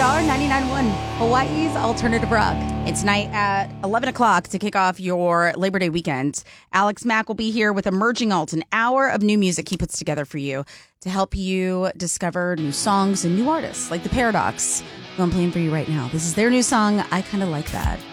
Star 99.1, Hawaii's alternative rock. And tonight at 11 o'clock to kick off your Labor Day weekend, Alex Mack will be here with Emerging Alt, an hour of new music he puts together for you to help you discover new songs and new artists like The Paradox, who I'm playing for you right now. This is their new song, I Kinda Like That.